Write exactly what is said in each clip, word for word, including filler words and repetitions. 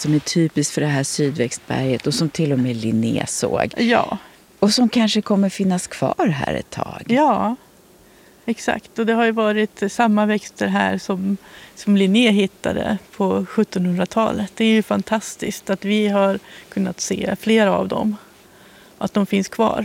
som är typiskt för det här sydväxtberget och som till och med Linné såg. Ja. Och som kanske kommer finnas kvar här ett tag. Ja, exakt. Och det har ju varit samma växter här som, som Linné hittade på sjuttonhundratalet. Det är ju fantastiskt att vi har kunnat se flera av dem. Att de finns kvar.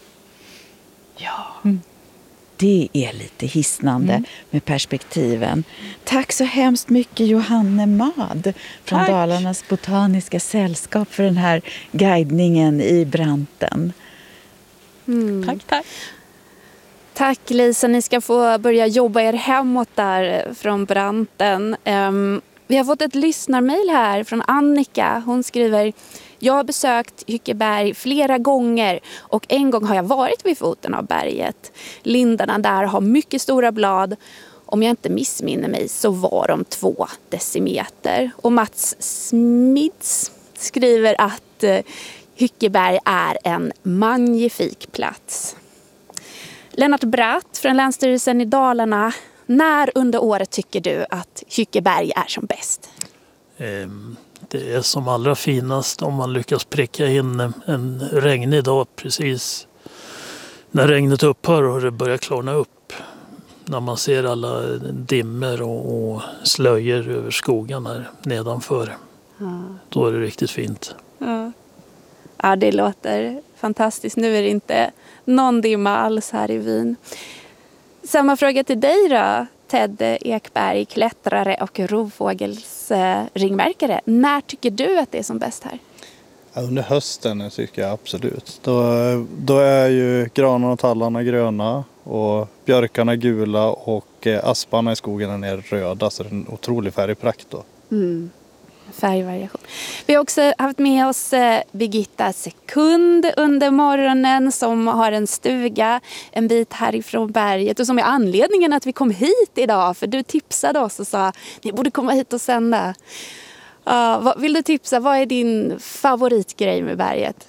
Ja. Mm. Det är lite hisnande mm. med perspektiven. Tack så hemskt mycket Johanne Mad från Tack. Dalarnas botaniska sällskap för den här guidningen i Branten. Mm. Tack, tack. Tack Lisa, ni ska få börja jobba er hemåt där från Branten. Um, vi har fått ett lyssnarmail här från Annika. Hon skriver: jag har besökt Hyckeberg flera gånger och en gång har jag varit vid foten av berget. Lindarna där har mycket stora blad. Om jag inte missminner mig så var de två decimeter. Och Mats Smids skriver att eh, Hyckeberg är en magnifik plats. Lennart Bratt från Länsstyrelsen i Dalarna. När under året tycker du att Hyckeberg är som bäst? Um. Det är som allra finast om man lyckas pricka in en regnig dag precis när regnet upphör och det börjar klarna upp. När man ser alla dimmer och, och slöjor över skogen här nedanför. Ja. Då är det riktigt fint. Ja. Ja, det låter fantastiskt. Nu är det inte någon dimma alls här i Wien. Samma fråga till dig då, Ted Ekberg, klättrare och rovfågelsringmärkare. När tycker du att det är som bäst här? Under hösten tycker jag absolut. Då, då är ju granarna och tallarna gröna och björkarna gula och asparna i skogen är röda. Så det är en otrolig färgprakt då. Mm. Färgvariation. Vi har också haft med oss Birgitta Sekund under morgonen som har en stuga en bit härifrån berget och som är anledningen att vi kom hit idag, för du tipsade oss och sa ni borde komma hit och sända. Uh, vad, vill du tipsa, vad är din favoritgrej med berget?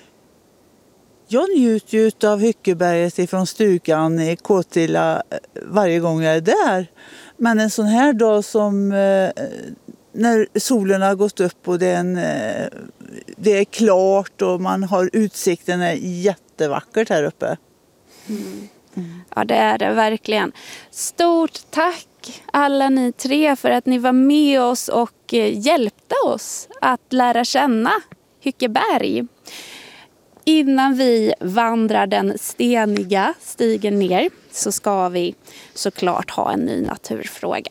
Jag njuter ju av Hyckeberget ifrån stugan i Kåtilla varje gång jag är där. Men en sån här dag som eh, när solen har gått upp och det är, en, det är klart och man har utsikten är jättevackert här uppe. Mm. Mm. Ja, det är det verkligen. Stort tack alla ni tre för att ni var med oss och hjälpte oss att lära känna Hyckeberg. Innan vi vandrar den steniga stigen ner så ska vi såklart ha en ny naturfråga.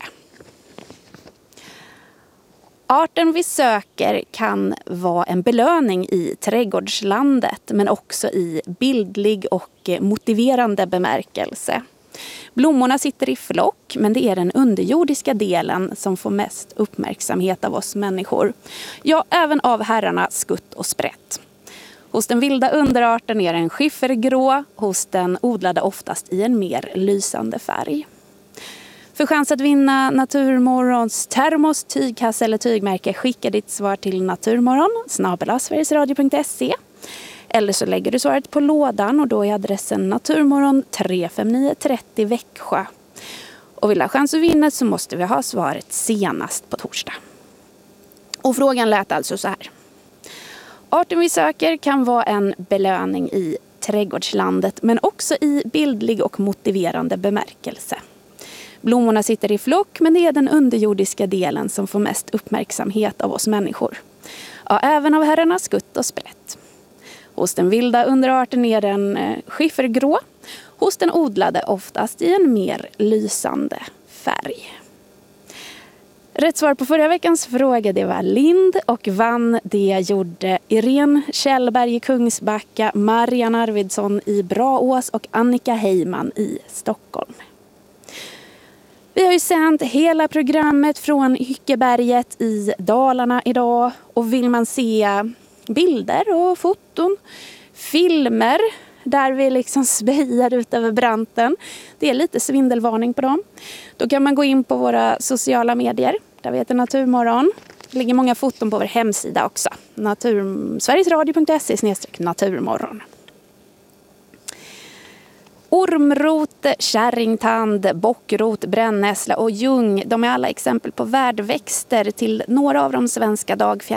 Arten vi söker kan vara en belöning i trädgårdslandet men också i bildlig och motiverande bemärkelse. Blommorna sitter i flock men det är den underjordiska delen som får mest uppmärksamhet av oss människor. Ja, även av herrarna skutt och sprätt. Hos den vilda underarten är den skiffergrå, hos den odlade oftast i en mer lysande färg. För chans att vinna Naturmorgons termos, tygkasse eller tygmärke, skicka ditt svar till naturmorgon snabel-a sverigesradio punkt se. Eller så lägger du svaret på lådan och då är adressen Naturmorgon tre fem nio tre noll Växjö. Och vill ha chans att vinna så måste vi ha svaret senast på torsdag. Och frågan lät alltså så här. Arten vi söker kan vara en belöning i trädgårdslandet men också i bildlig och motiverande bemärkelse. Blommorna sitter i flock men det är den underjordiska delen som får mest uppmärksamhet av oss människor. Ja, även av herrarna skutt och sprätt. Hos den vilda underarten är den skiffergrå. Hos den odlade oftast i en mer lysande färg. Rätt svar på förra veckans fråga det var Lind och vann det gjorde Irene Kjellberg i Kungsbacka, Marian Arvidsson i Braås och Annika Heiman i Stockholm. Vi har ju sänt hela programmet från Hyckeberget i Dalarna idag och vill man se bilder och foton, filmer där vi liksom spejar ut över branten. Det är lite svindelvarning på dem. Då kan man gå in på våra sociala medier. Där vi heter Naturmorgon. Det ligger många foton på vår hemsida också. Natur, sverigesradio punkt se slash naturmorgon. Ormrot, kärringtand, bockrot, brännässla och ljung. De är alla exempel på värdväxter till några av de svenska dagfjärilarna.